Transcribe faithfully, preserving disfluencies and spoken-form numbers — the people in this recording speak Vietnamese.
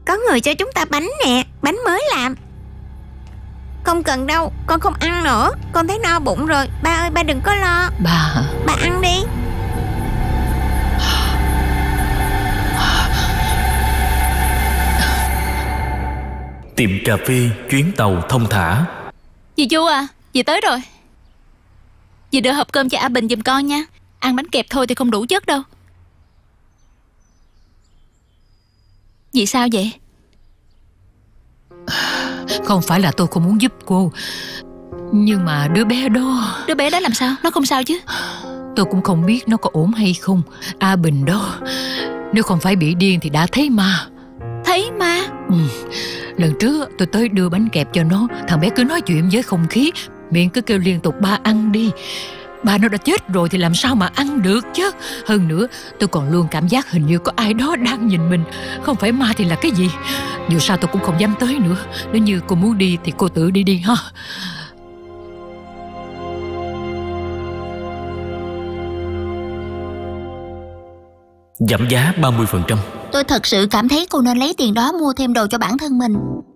có người cho chúng ta bánh nè, bánh mới làm. Không cần đâu, con không ăn nữa, con thấy no bụng rồi. Ba ơi, ba đừng có lo. Ba hả? Ba ăn đi. Tiệm cà phê chuyến tàu thông thả. Dì Chu à, dì tới rồi. Dì đưa hộp cơm cho A Bình giùm con nha. Ăn bánh kẹp thôi thì không đủ chất đâu. Dì sao vậy? Không phải là tôi không muốn giúp cô, nhưng mà đứa bé đó... Đứa bé đó làm sao? Nó không sao chứ? Tôi cũng không biết nó có ổn hay không. A Bình đó, nếu không phải bị điên thì đã thấy ma. Thấy ma? Ừ. Lần trước tôi tới đưa bánh kẹp cho nó, thằng bé cứ nói chuyện với không khí, miệng cứ kêu liên tục ba ăn đi. Ba nó đã chết rồi thì làm sao mà ăn được chứ. Hơn nữa tôi còn luôn cảm giác hình như có ai đó đang nhìn mình. Không phải ma thì là cái gì? Dù sao tôi cũng không dám tới nữa. Nếu như cô muốn đi thì cô tự đi đi ha. Giảm giá ba mươi phần trăm. Tôi thật sự cảm thấy cô nên lấy tiền đó mua thêm đồ cho bản thân mình.